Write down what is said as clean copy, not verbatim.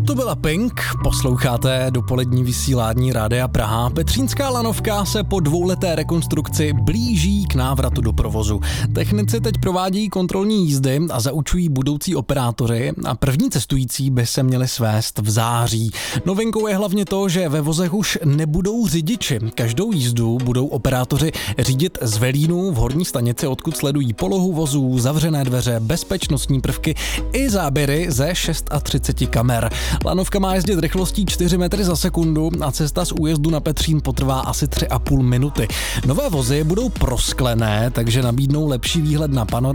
To byla Pink, posloucháte dopolední vysílání Rádia Praha. Petřínská lanovka se po dvouleté rekonstrukci blíží k návratu do provozu. Technici teď provádí kontrolní jízdy a zaučují budoucí operátoři a první cestující by se měli svést v září. Novinkou je hlavně to, že ve vozech už nebudou řidiči. Každou jízdu budou operátoři řídit z velínu v horní stanici, odkud sledují polohu vozů, zavřené dveře, bezpečnostní prvky i záběry ze 630 kamer. Lanovka má jezdit rychlostí 4 metry za sekundu a cesta z újezdu na Petřín potrvá asi 3,5 minuty. Nové vozy budou prosklené, takže nabídnou lepší výhled na panorámu